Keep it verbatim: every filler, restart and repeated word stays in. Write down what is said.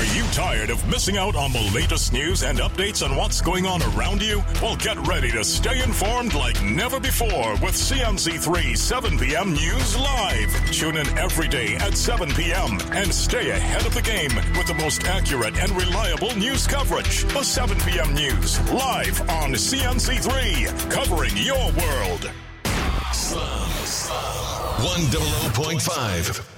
you tired of missing out on the latest news and updates on what's going on around you? Well, get ready to stay informed like never before with C N C three seven p.m. News Live. Tune in every day at seven p.m. and stay ahead of the game with the most accurate and reliable news coverage. The seven p.m. News live on C N C three, covering your world. Slum, Slum, one hundred point five.